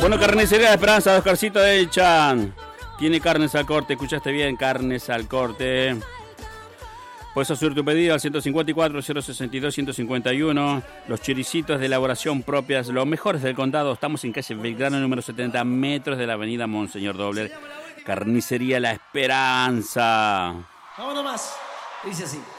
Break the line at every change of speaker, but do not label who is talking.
Bueno, Carnicería La Esperanza, Oscarcito de Chan. Tiene carnes al corte, escuchaste bien, carnes al corte. Puedes hacer tu pedido al 154 062 151. Los choricitos de elaboración propias, los mejores del condado. Estamos en calle Belgrano, número 70, metros de la avenida Monseñor Dobler. Carnicería La Esperanza.
Vámonos más. Dice así.